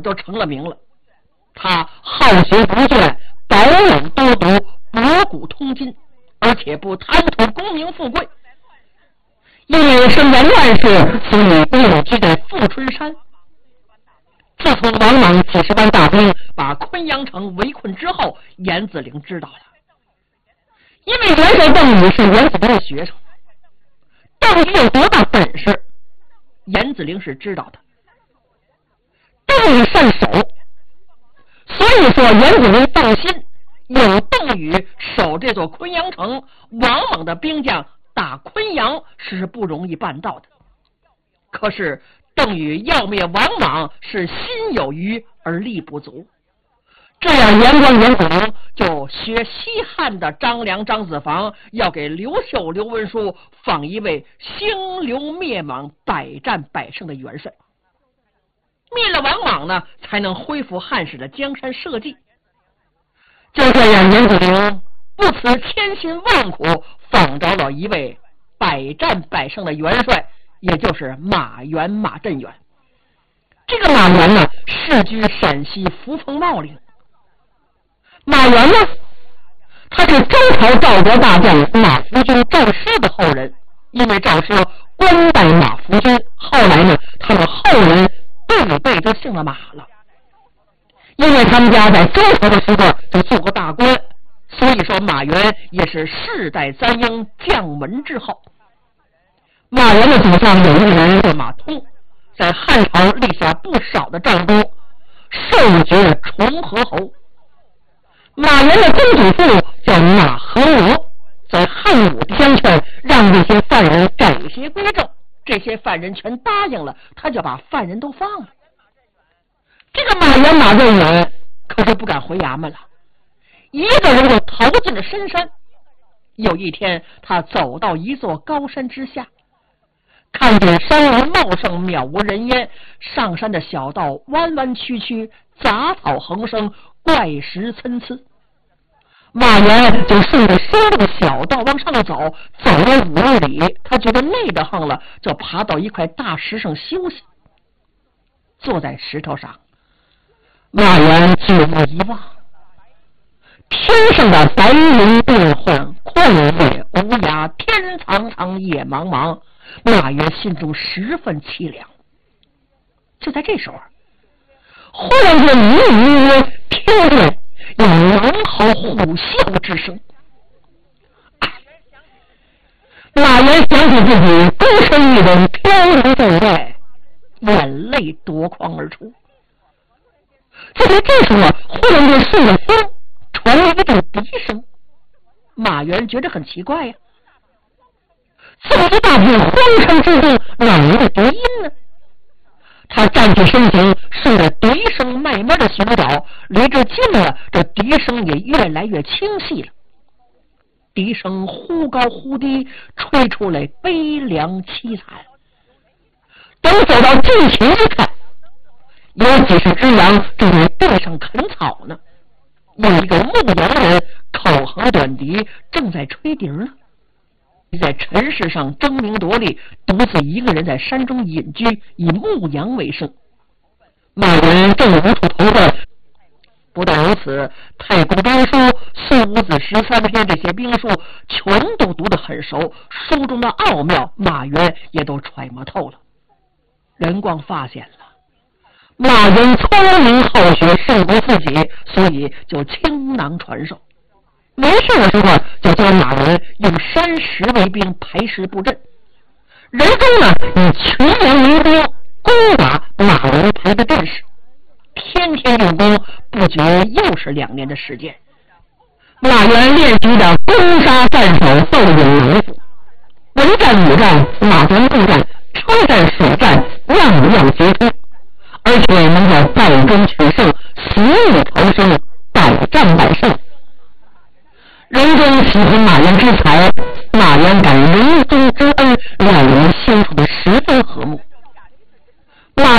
就成了名了。他好学不倦，饱览多读，博古通今，而且不贪图功名富贵。因为身在乱世，所以定居在富春山。自从王莽几十万大兵把昆阳城围困之后，严子陵知道了。因为元帅邓禹是严子陵的学生，邓禹有多大本事，严子陵是知道的。邓禹善守，所以说严子陵放心，有邓禹守这座昆阳城，王莽的兵将打昆阳是不容易办到的。可是邓禹要灭王莽是心有余而力不足，这样严光严子陵就学西汉的张良张子房，要给刘秀刘文书放一位兴刘灭莽百战百胜的元帅。灭了王莽呢，才能恢复汉室的江山社稷。就这样，严子陵不辞千辛万苦，访着了一位百战百胜的元帅，也就是马援马振元。这个马援呢，世居陕西扶风茂陵。马援呢，他是周朝赵国大将马服君赵奢的后人，因为赵奢官拜马服君，后来呢，他们后人辈辈都姓了马了。因为他们家在周朝的时候就做过大官，所以说马援也是世代簪缨，将门之后。马援的祖上有一人叫马通，在汉朝立下不少的战功，授爵崇和侯。马援的曾祖父叫马和罗，在汉武帝相劝，让这些犯人改邪归正，这些犯人全答应了，他就把犯人都放了。这个马援马振元可是不敢回衙门了，一个人就逃进了深山。有一天，他走到一座高山之下，看见山林茂盛，渺无人烟，上山的小道弯弯曲曲，杂草横生，怪石参差。马援就顺着山路的小道往上走，走了5里，他觉得累得慌了，就爬到一块大石上休息。坐在石头上，马援举目一望，天上的白云变幻，旷野无涯，天苍苍，野茫茫，马援心中十分凄凉。就在这时候，忽然间隐隐约约听见有狼嚎虎啸之声。马援想起自己孤身一人飘零在外，眼泪夺眶而出。就在这时候，忽然间顺着风传来一阵笛声。马援觉得很奇怪呀，这么一大片荒山之中，哪来的笛音呢？他站起身形，顺着笛声慢慢的寻找，离这近了，这笛声也越来越清晰了。笛声忽高忽低，吹出来悲凉凄惨。等走到近前一看，有几十只羊正在地上啃草呢，有一个牧羊人口横短笛，正在吹笛呢。在尘世上争名夺利，独自一个人在山中隐居，以牧羊为生。马援正无处投奔。不但如此，太公兵书、苏武子13篇这些兵书全都读得很熟，书中的奥妙马援也都揣摩透了。任光发现了马援聪明好学，胜过自己，所以就倾囊传授。没事的时候就教马援用山石为兵，排石布阵。人中呢以群羊为兵，攻打马援排的阵势，天天用功，不觉又是2年的时间。马援练习的攻杀战守，斗勇能服，文战武战，马援陆战，车战水战，样样皆通，而且能够败中取胜，随意